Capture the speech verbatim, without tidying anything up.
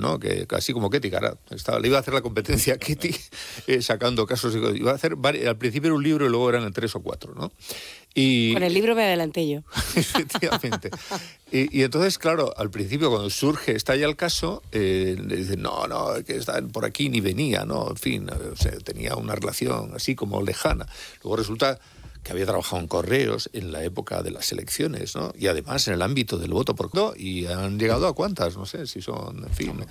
¿no? Que casi como Ketty Garat. Estaba, le iba a hacer la competencia a Ketty, eh, sacando casos. Iba a hacer vari- al principio era un libro y luego eran tres o cuatro, ¿no? Y, Con el libro me adelanté yo. efectivamente. Y, y entonces, claro, al principio cuando surge, estalla el caso, eh, le dicen, no, no, que está por aquí ni venía, ¿no? En fin, o sea, tenía una relación así como lejana. Luego resulta que había trabajado en correos en la época de las elecciones, ¿no? Y además en el ámbito del voto por correo, y han llegado a cuántas, no sé si son, en fin,